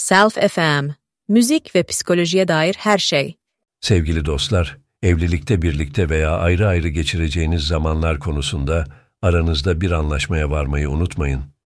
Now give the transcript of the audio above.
Self FM, müzik ve psikolojiye dair her şey. Sevgili dostlar, evlilikte birlikte veya ayrı ayrı geçireceğiniz zamanlar konusunda aranızda bir anlaşmaya varmayı unutmayın.